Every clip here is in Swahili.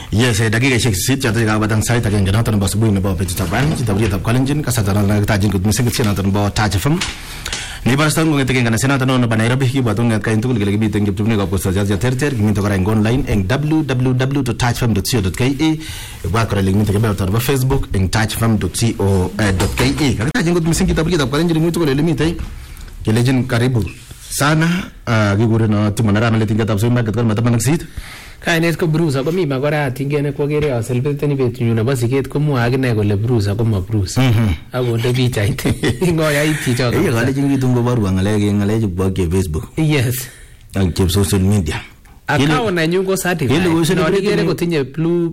Yes, dakikaishek 8 choto kakobata sait agenge noton nebo asubuhi nebo betutab Rani, chitabrietab Kalenjin, kasarta nakitachin kot mising kityo noton nebo Touch FM. Nibarasta ngongete ngana senata nono ba Nairobi kibwatu ngatkain tugul kele kimiten kiptumnik kosta jaja terter kimito kora online eng www.touchfm.co.ke ba kora link mito kebel tor ba Facebook eng touchfm.co.ke kakitachin kot mising kitabrietab Kalenjin muito kole limite kelejin karibu sana kigureno tumonara meletingetab so market kol mataman sit kainet ko Bruce ako mi makora tingene kwagere aselbeteni betunyu nebo siget komwa akine kole Bruce ako ma Bruce akonde pichait ngoyait chicho iyo kale chingitun koboru ngalechu bo Facebook yes ak chep social media account nenyu ko certified ndigere kotinye blue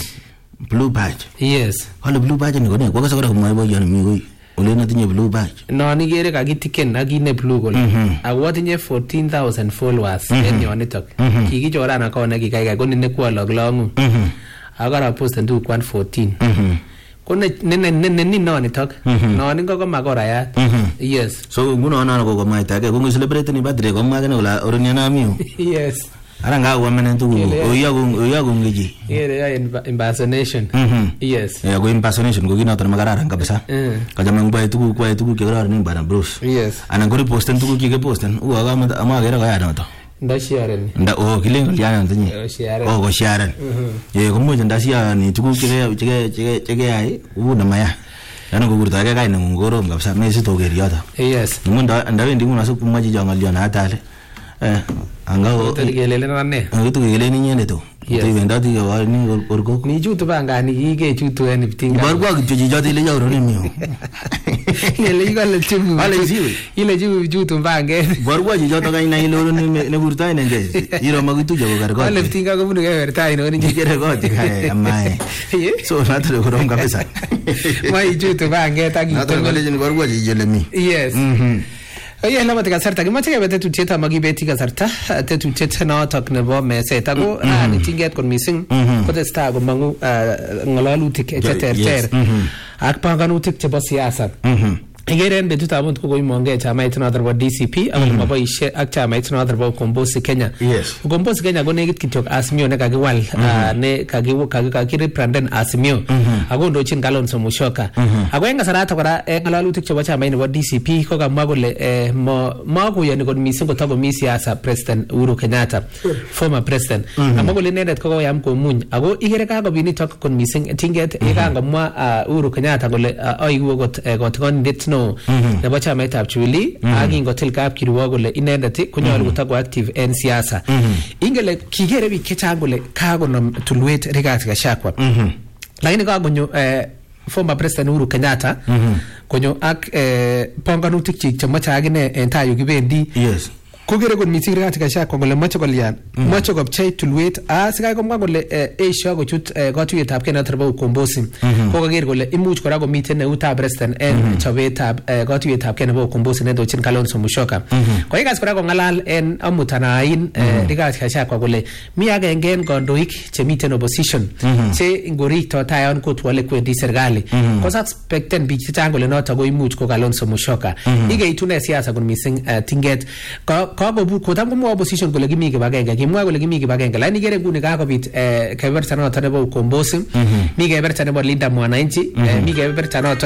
badge yes halo blue badge ni kone kwa kasakora kumwa boyoni mi koi ole natinye blue badge no nigere kakitiken akine blue kole ako tinye 14,000 followers en yonitok kikichoran account nekikaikai ko nene kwaloglangu akara posten tu 114 ko ne nonitok noni ko makorayat yes so nguno nana ko komaita ke ko celebrate ni birthday ko magene ola oronyana miu yes aranga wamene tu oya ngeji ya impersonation yes ya go impersonation go gina tan magararan kabisa kajama ngbai tugu kwa tugu ke gara ni bana Bruce yes ana ngori posten tugu ke posten uga ama gera ga yana to nda share nda kilengo yana tanyi go share ko mo nda share ni tugu ke ai una maya yana go gurta ga kaina ngoro kabisa mesi to geriata yes munda ndawendi nguna su kumaji jangalia na atale angao gelele nanne angitu gelele nyene to tibendati ke ni orko ni chutu bangani kike chutu en bitinga barwa kijoji jati le yaro ni mio ile igale chibu ale ziwe ile chibu chutu bange barwa ji joto kai na ile ne burtai ne nge iro magitu jogo gargo ale bitinga ko bunu ke vertai no ni jere goti kai amai so natule korom kabisa mai chutu bange taki natule kale ni barwa ji jele mi yes oye lama kasarta kimache kebete tuteta magibeti kasarta tetuteta notok nebo meset ako ni tinget kon missing kotesta ko mangu ngalalutik eteterter ak panganutik chebo siasa igeren betut abont ko imonge chamait notok bo DCP ak maboishe ak chamait notok bo Ukombozi Kenya Ukombozi Kenya ko negit kityok Azimio ne kakiwal ne kakirebranden Azimio ako ndochin Kalonzo Musyoka ako en kasarata kora ngalalutik chebo chamait nebo DCP ko kamwa kole makuyani kon missing kotago mi siasa President Uhuru Kenyatta former president amwa kole inendet ko koyam komuny ako igere kakobinitok kon missing tinget yekangamwa Uhuru Kenyatta kole aiwo kotikondet no nebo chamaitab Jubilee akingotil kapkirwo kole inendet konyalu kotago active en siasa ingele kigere biik chechang kole kakonom tulwet Rigathi Gachagua lakini kakonyo former president Uhuru Kenyatta konyo ak panganutik chik chemache akine en tayu kibendi yes kogere kon missing Rigathi Gachagua kole mache kolyan mache kopchei tulwet sikai komwa kole Asia kochut katuyetab Kenya nebo Ukombozi ko kager kole imuch kora komiten neutab president en chobetab katuyetab Kenya nebo Ukombozi nedochin Kalonzo Musyoka ko ikas kora kongalal en amutanain Rigathi Gachagua kole mi agenge en kandoik chemiten opposition che ngorikto tayon kotwale kwendi serikali ko suspecten biik chechang kole noto ko imuch ko Kalonzo Musyoka igeitune siasa kon missing tinget kakobu kotam komwa opposition kole kimi kibagenge kimwa kole kimi kibagenge lakini gere nguni kakobit keberta noto nebo Ukombozi mi keberta nebo Linda Mwananchi mi keberta noto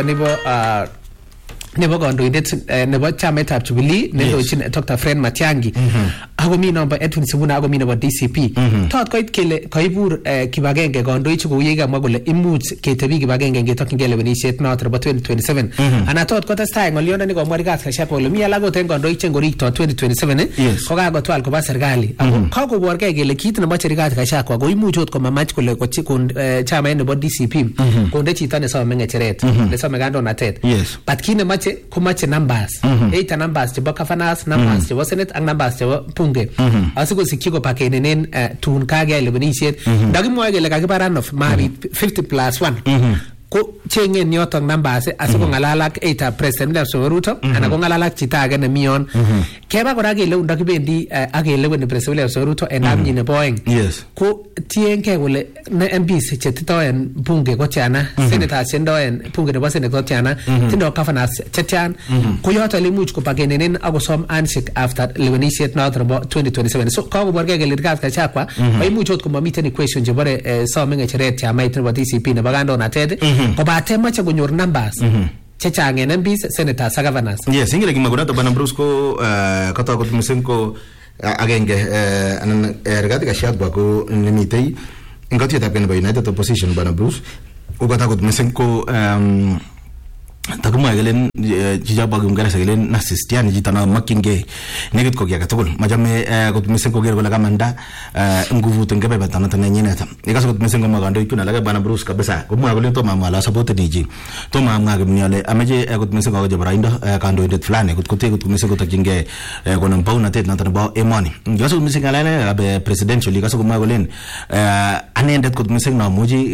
nebo kandoindet nebo chamaitab Jubilee nedochin Dr. Fred Matiang'i ako mi nombo Edwin Sifuna ako mi nebo DCP tot koit kele kaibur kibagenge kandoichu kou yekamwa kole imuch ketebi kibagenge ngetokyingei lewenisiet noto nebo 2027 ana tot kotestai ng'olyondoni komwa Rigathi Gachagua kole mi alak ot en kandoik chengorikto 2027 ko kakotwal koba serikali ako kakoborgei kele kit nemoche Rigathi Gachagua ko imuch ot komamach kole chamait nebo DCP konde chito nesome ng'echeret nesome kandoinatet but kit nemoche komache numbers 8 numbers chebo governors numbers chebo senate ak numbers chebo bunge asikosikyi kopakenenen tun kageyai lewenisiet ndakimwoe kele kakibaran of mabit 50+1 ko chengen yotok numbers asiko ngalalak eta president William Samoei Ruto ana ko ngalalak chita age ne mion keba kora kele unda kibendi akele wen president William Samoei Ruto en amni ne boeng ko tienge kole ne MPs chetito en bunge ko tiana senators chendo en bunge nebo senate ko tiana tindo governors chetian ko yoto le much ko pagenenen akosom ansik after lewenisiet noto nebo 2027 so ko borge kele kat ka chakwa bai muchot ko mamiten equation je bore some ngecheret ya mait nebo DCP nebo gando na ted ko bate mache kunyor numbers chechang en MPs senators governors yes ingile kimaguna to bana Brusco kata ko tumisenko agenge anan regati ka shatba ko nimitei ingati tapene ba United Opposition bana Bruce ukata ko tumisenko takuma gelen jijaba gumgara sagelen na sistiani jitana makinge negit ko giga tugul majame ko tumisen ko gergo laga manda nguvu tengebe batana tane nyineta igaso ko tumisen ko magando ikuna laga bana Bruce kabisa ko mu agole to mamala sabote diji to mamga gmnyale ameje ko tumisen ko jabra indo kando indet flane ko te ko tumisen ko takinge ko nan pauna tet natana ba emoni igaso ko tumisen kala be presidential igaso ko magolen anendet ko tumisen na muji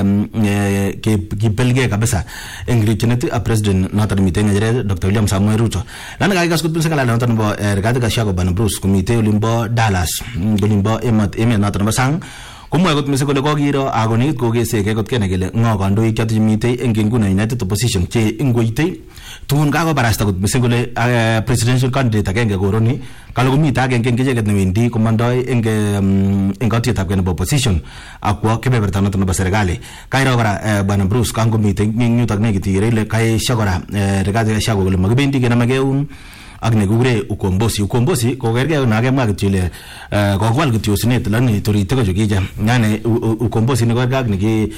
ke belge kabisa engrichenet president nathan miteng jere Dr. William Samoei Ruto lana ga gas kutun sakala nathan bo regati ka shago ban Bruce komite ulimbo Dallas ulimbo emat nathan basang kumwa kot mise kole kokiro agoni ko gese ke kot kene gele ngo kandoi kyati mitei engenguna United Opposition che ingoitei tun ga go barasta kot mise kole presidential candidate agenge koroni kalo komita agenge ngejeget ne wendi komandoi engati tab kene opposition akwa kebeberta nathan ba serikali kairo bara ban Bruce kango mitei nyutak ne gitire le kai shagora regati ka shago gole magbendi kena mageun agne gure ukombosi ko gerge na ge mag chile ko kwal gityo sinet lani tori tego jogija ngane ukombosi ni gorga agne ki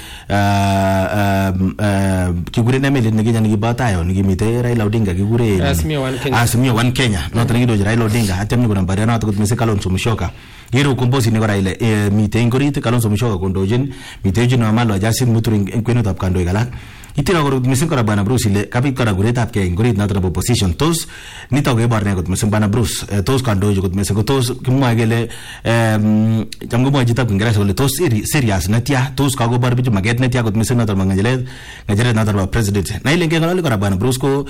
gure na mele ni gija ni batayo ni mite Raila Odinga ki gure Azimio One Kenya no tani do Raila Odinga atem ni gura bare na to mise Kalonzo Musyoka giro ukombosi ni gora ile mite ingorite Kalonzo Musyoka kondojen mite jino amalo ajasin muturing enkweno tap kando igala itira ko mise ko bana Bruce ile kapit kara gure tap ke ngorit na to opposition tos ni to ge barne ko mise bana Bruce tos kando jo ko mise ko tos kimagele jamgo mo jita Ingereza ole tos serious na tia tos ka go bar bitu maget na tia ko mise na to ngajele na to president na ile nge ngalo ko bana Bruce ko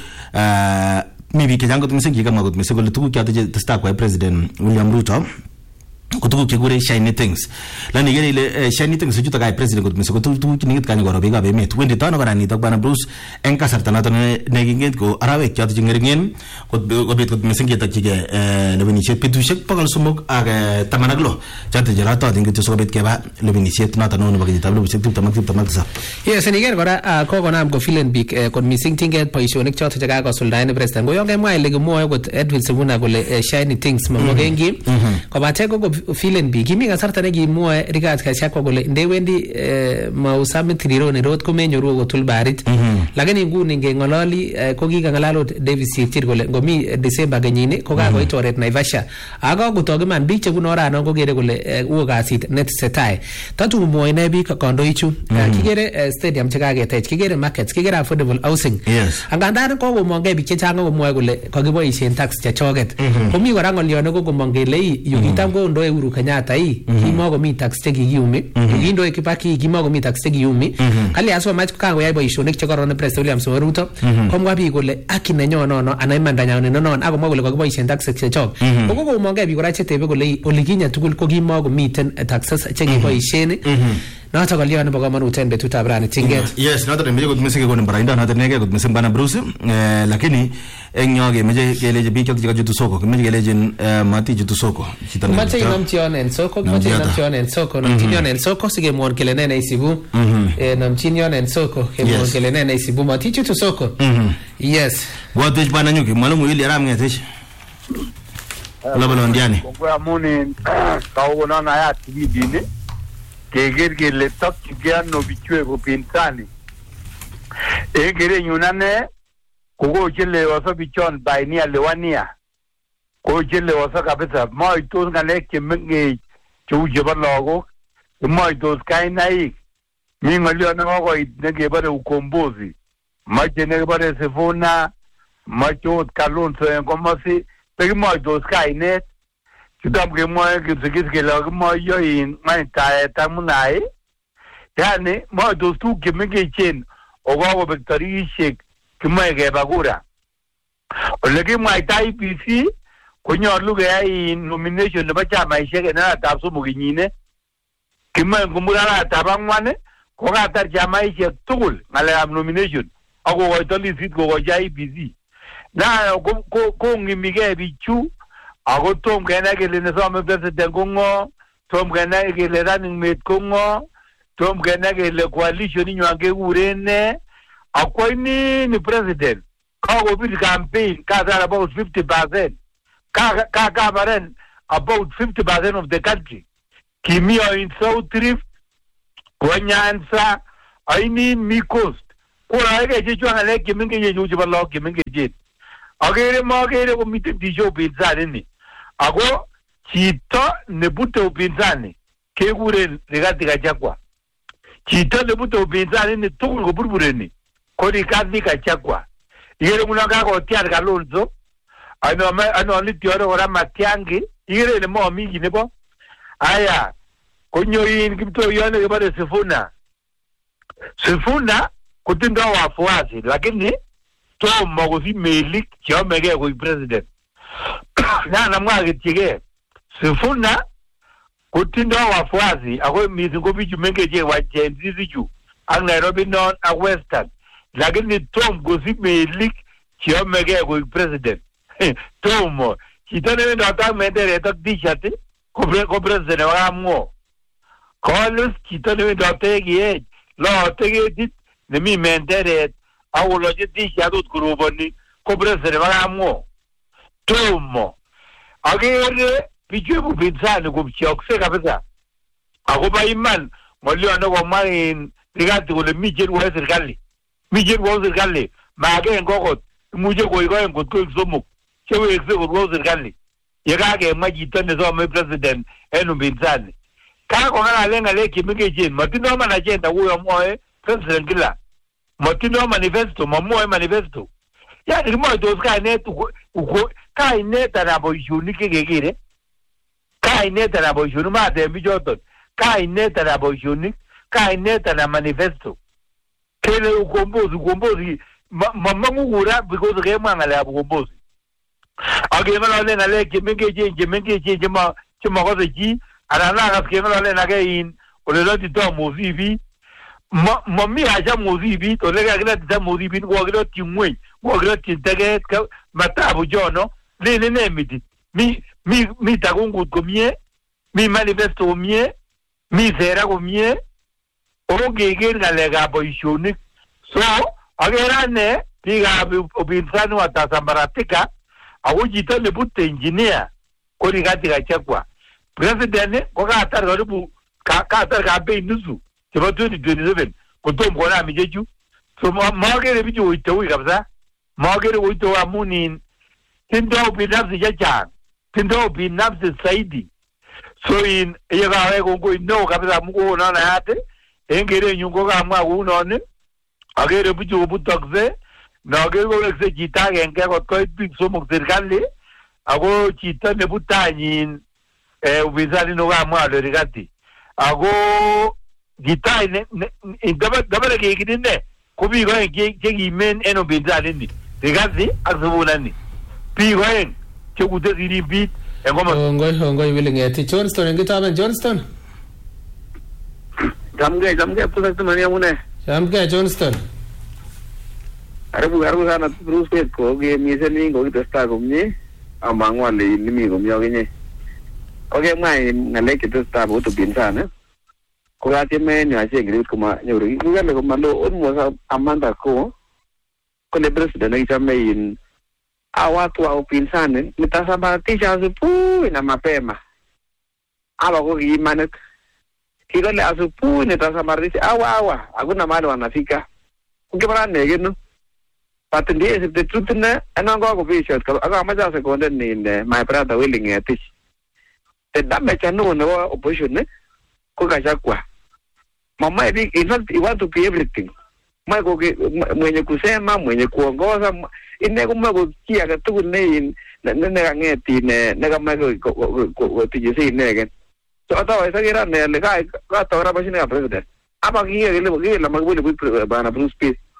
mibi ke jango mise ki kama ko mise ko le tu kya te sta ko president William Ruto kutuku kigure shiny things lani gele ile shiny things juta kai president ko mise ko tu kinigit kan goro biga be met wendi tano gara ni to bana Bruce en kasarta na to ne ginget ko arawe kya to jingeringen ko bet ko mise ngeta kige le benichet petushek pagal sumok aga tamanaglo chante jara to dingit so bet ke ba le benichet na to no ba gita tablo bisek tamak sa yes ni ger gora ko gonam ko filen big kon missing tinget positionik choto jaga ko suldaine president go yonge mai le mo ko Edwin Sifuna ko le shiny things mo gengi ko ba te ko filen bi kimi gasarta ne gi mo rigat ka shakwa gole ndewendi mausame triro ne rot ko menyo ro tul barit lagani nguni nge ngololi ko gi ngalalo Davis Chir gole ngomi December ganyine ko ga ko itoret Naivasha aga go toge man bi che gunora no ko gere gole wo gasit net setai tatu mo ne bi ka kondo ichu kigere stadium che ga gete kigere markets kigere affordable housing anganda ko go mo nge bi che changa go mo gole ko gi boisien tax che choget ko mi gora ngolio no go mo ngele yugitam go ndo Uhuru Kenyatta kimogo mi tax tegi yumi gindo ekipaki kimogo mi tax tegi yumi kali aso match kango yaibo ishonek chekorone president William Samoei Ruto komwa bi gole akine nyono no anaimanda nyane no ago magole ko boisien tax chechok ogo monge bi gora chetebe gole oliginya tugul ko kimogo miten taxes chegi boisien na ta galiyo ne boga manu tembe tutabrani tinget yes na ta mego tumese ko barainda na ta nege ko tumese bana Bruce lakini enyoge meje geleje bi kyok jutu soko meje geleje mati jutu soko mate inamtione en soko mate inamtione en soko namtione en soko sige mon kelene isibu namtione en soko ke mon kelene isibu mati jutu soko yes watej bana nyuki malumu ili ram ngetish labalondiani kwa moni kawo na ya tibidine kegerge le top kiano bichwe ko pintani egere nyunane kogo chele waso bichon bainia lewania ko chele waso kabisa mai to ngale kemenge chuje balogo mai to kainai mingalio na ko nege bare ukombozi mai nege bare Sifuna macho Kalonzo ngomasi pe mai to kainet Chudam ke mo ke sekis ke la mo yo in mai ta munai yani mo do stu ke me ke chen okokobek tarikishek kimoe keba kura. Ole kimwaita IEBC konyolu keyai nomination nebo chamaishek en arawetab somok kenyine. Kimoe ngomur arawetab ang'wan kokatar chamaishek tugul ng'alekab nomination akokoito lisit kokochi IEBC. Na kong'imigei bichu ako tom kenai kele nesome president ko ng'o, tom kenai kele running mate ko ng'o, tom kenai kele coalition inywan kekuren ne, akwai ni president kakobir campaign katar about 50%, kakabaren about 50% of the country. Kimio in South Rift, kwa Nyanza, aini mi coast. Kura heke chechwa ng'alek chemengech chebo lagok chemengech. Akere makere komite tisho upinzani ni. Ako chito nebute upinzani kekuren Rigathi Gachagua. Chito nebute upinzani ni tugul koburbureni ko Rigathi Gachagua. Ikere nguno kakotiar Kalonzo, ano litiore kora Matiang'i, ikere ile momi ki nebo. Aya, konyoin Kiptoiyot nekebore Sifuna. Sifuna kotindo wafuasi, lakini tomo kosich melik cheomegei koik president. Namwa kityike, Sifuna kotindo wafuasi, ako mising ko bichu mengeche wa Gen Z bichu, ak Nairobi North ak Western, lakini tom kosich melik cheomegei koik president. Tomo, chito newendot ak menderet ak t-shirt ko president nebo kamng'o. Kolos chito newendot kiech, loote ketit nemi menderet akoloche t-shirt ot koroboni ko president nebo kamng'o. Tomo, akere bichu upinzani kopcheokse kabisa akobo iman ng'olyon nekomwa Rigathi kole mi cherwoe serikali, mi cherwoe serikali maagenge okot, imuche koik oeng kot koik somok chewekse korwou serikali yekakemwa chito nesome president en upinzani. Kakong'alalen ng'alek chemengechen, matindoi man agenda kuyo mwoe president kila, matindoi manifesto, mamwoe manifesto. Yani kimoitos kainet anan boisionik chekekere, kainet anan boisionik maten bichoton, kainet anan boisionik, kainet anan manifesto. Kele ukombozi mamang'u kura because kemwa ng'alekab ukombozi. Akeng'ololen ng'alek chemengechen chemakose chi, anan nakas keng'ololen ake ole lotito mosibit. Mami haja mosibit, ole kakilotita mosibit kokakilotyi ng'weny, kokakilotyi teget matabu chono, lene ne mitit. Mi takungut komie, mi manifesto komie, mi sera komie, ongeker ng'alekab boisionik. So, akere ane biikab upinzani watasambaratika, ako chito nebute engineer ko Rigathi Gachagua. President ko katar karibu katar campaign nusu chebo 2027 kotom konam ichechu. So makere bichu koitoi kabisa, makere koitoi amun tindoi binafsi chechang, tindoi binafsi zaidi. So yekawe kongoi neo kabisa mukono nayat en kerenyun ko kamwa kounon, akere bichu kobutokse, nakere kowekse chito agenge kot koit biik somok serikali, ako chito nebutanyin upinzani nokamwa ole Rigathi. Ako chito dabare kekinin ne ko biik oeng chekimen en upinzani ni, Rigathi ak Sifuna ni. Biik oeng chekute sirimbit en komos. Ongoi Willingeti. Johnston en kitaben Johnston. Jamge pusatumani amune. Jamge Johnston. Karibu sana Bruce ko mise ningo kitesta komye amangwa le nimi komye ogenye. Oge mai ng'alek kitesta bo upinzani. Ko atime ni achengri kuma nyori. Ngale ko malo almost Amanda ko le president aichame in watu wa upinzani nitasambaratisha asubuhi na mapema. Aba ko kimanet. Kigole asubuhi nitasambaratisha awa hakuna mahali wanafika. Ukipara negeno. But in the if the truth in there, and I'm going to be sure, I'm just going in my brother willing at this. The damage I know no opposition, Kokashakwa. Mama, you want to be everything. My go when you could say, Mam, when you could go, in Negomago Kia, the two name, Neganet in Negamago, what did you say again? So otherwise, I get on there, the guy got a Rabashina president. I'm here, I'm going to be Bana Bruce Pitt.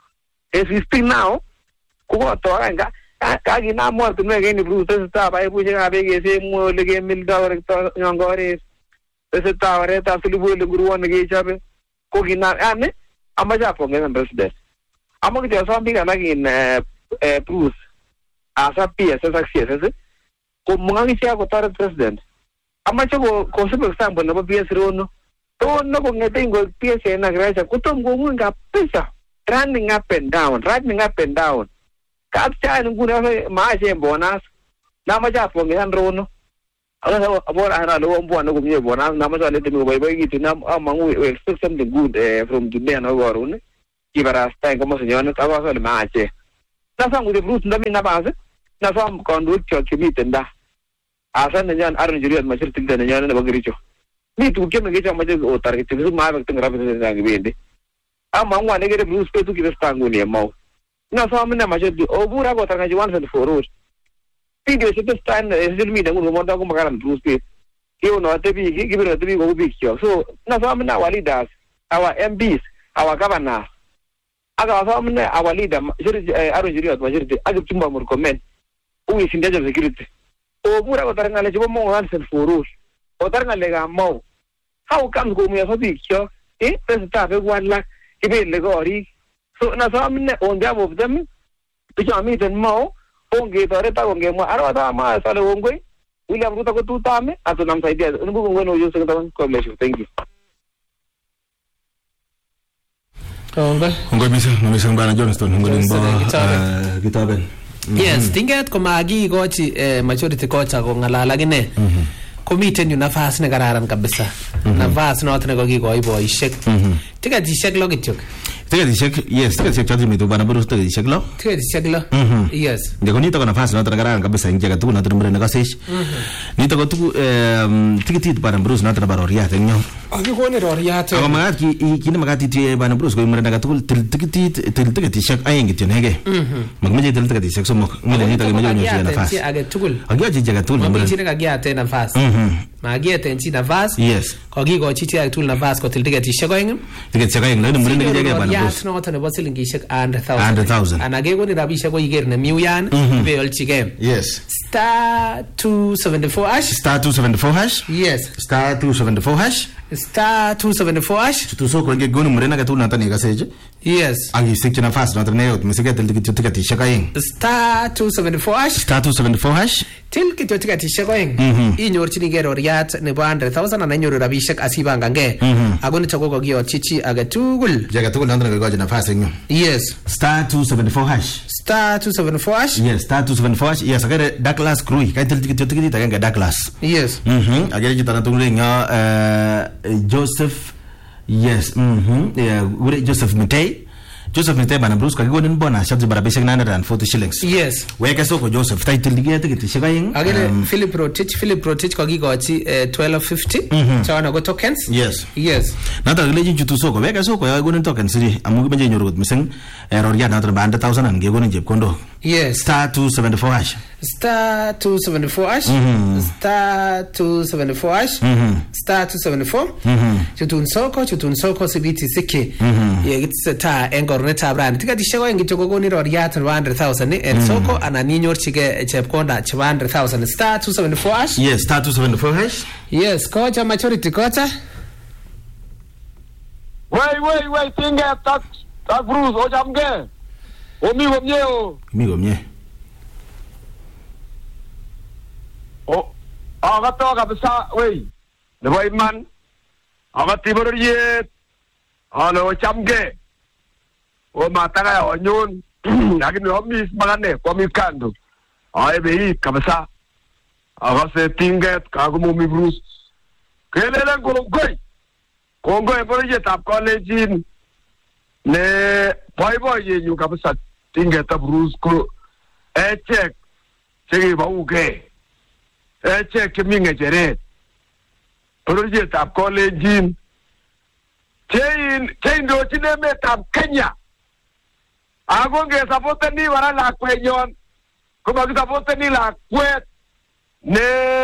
As we speak now, kukotoka kakinam ortinwek en Bruce tesetai paipushekab beek kesemu ole kemildo korekto nyongores tesetai oretab silibole nguruon nekechobe kokinam yani amache apongezan president amo kityosom biik alak in Bruce asa PSS ak CSS komong akichek kotoret president amache kosib example nebo PS Rono kong'ete ingoik PS en agriculture kotom kong'ung kabisa running up and down kapchain nguni maache bonus namache apongezan Rono akasa abora ana lo mbwana kumye bonus namache alete mi boiboikitu amangu we expect something good from today na gorun kibarasta como señores akasa le maache nasa ngudi Bruce ndami nabase nasa konduik chokimiten da asa nenyan aron juriat machir tilde nenyan nebo giricho mi tuke mengecha mache otar ke tisu maabek tengra pese nang bende amangu anegere Bruce petu kiresta nguni mau nasa amina mache obura ko targa once and for all video se stand social media ngun mo ko makaran Bruce pe kio no tebi gibiro tebi ko bikyo so nasa amina our leaders our MPs our governors aga samne our leader aron juriat machir ag tumba mur comment uwi sindaje security obura ko targa le mo once and for all o targa le ga mau how comes go me so bikyo pesa pe wala kibele gori so na samne on behalf of them pichami den mau onge toreta onge mo arwata ma sale ongoi William Ruto ko tutame ato nam saidia nubu ngono yo se tawan ko bless you thank you Ngoi misang bana Johnston ngoi ngbo kitaben yes tinget ko magi gochi majority kocha ko ngalala gine komiten yu nafas ne kararan kabisa nafas not ne ko kikoi boishek tiketishek lo kityok tiketishek chote mitu bana Bruce tiketishek lo yes ngeko nito ko nafas not ne kararan kabisa inje katu not mure ne kasich nito ko tu tiketit bana Bruce not ne baroriat enyo akikone roriat ako magat ki ne magat itie bana Bruce ko mure ne katu tiketishek aeng kityo nege magmeje tiketishek somok ngene nito ke meje nyo nafas age tugul agyaji jaga tugul mure ne kagiate nafas magiate enchi nafas yes kokikochi chi age tugul nafas ko til tiketishek aeng lo mure ne kege bana Bruce noto nebo silingishek 100,000 anage koni rabishek ko iger ne miuyan beolchige yes star 274 hash yes star 274 hash tuso ko nge gonu mure na katu na tani kaseje yes agi sikki nafas na tane yot misike tel tikati shakayin star 274 hash til tikati shakayin inyorchini ge roriat nebo 100,000 ana nyoru rabishek asibanga nge agoni chako ko giyo chichi aga tugul jaga tugul ndana ga gojina nafas enyo yes star 274 hash yes star 274 hash yes agere Douglas Crew kai tel tikati taganga Douglas yes agere jitana tugul nga Joseph yes Joseph Mitei bana Bruce kagigonin bona shabzi barabishek 940 shillings yes weke soko Joseph title ligete kitishikayin agere Philip Rotich kagigochi 1250 chawana go tokens yes nata gileji jutu soko weke soko yagonin tokens ri amu beje nyorot miseng roria nata banda 1000 an gegonin jepkondo yes star 274 hash star 274 chutun soko sibiti siki yegitseta engorneta brand tikatisheko engitoko koni roriat 100,000 en soko ananinyorchige chepkonda 100,000 star 274 hash yes star 274 hash yes kocha majority kocha wei tinge tak Bruce ojamge omi gomye agato kabisa wei nebo iman agati bororiet ano chamge o mataka onyon lakini omis magane kwa mikando aibe kabisa agase tinget kagumumi Bruce kelele kongoi bororiet ab college ne boy yu kabisa tinget ab Bruce ko echek chegi bauge echek minge jeret bororiet ab college chain do chineme tab Kenya agonge support ni wala la kwenyon kuma support ni la kwet ne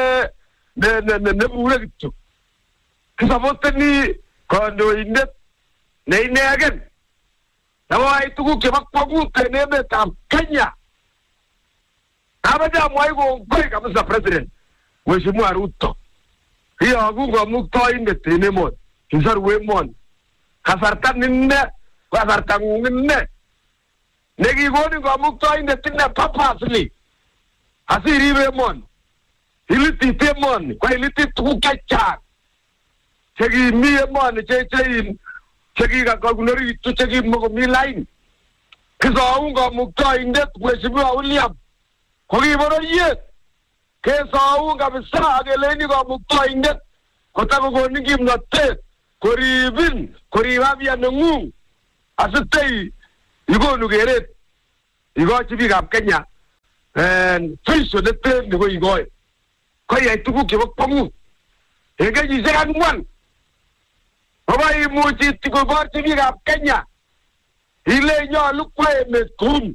mure gitu support ni kondo indet ne again Nawai tuguk chebo kwang'ut en emetab Kenya. Amache amwai kongoi kabisa President Mheshimiwa Ruto. Iyogu kamuktaindet en emoni. Kisoru emoni. Kasarta ninne, kasarta ng'ung inne. Nekikonin kamuktaindet inne purposely. Asirib emoni. Ilitit emoni. Kwa ilitit tuguk chechang. Chekimi emoni chekikakonoritu chekimokomi lain. Kisoun kamuktaindet Mheshimiwa William. Kokibororyet. Kesoun kabisa akeleni kamuktaindet kotakokonin kimnotet korib afya neng'ung asitei ikonu keret ikochi biikab Kenya vision neten nebo ikoi koyai tuguk chebo kwang'ut en kenyisiek 4 koba imuchi koborchi biikab Kenya ile nyolu kwa emet kou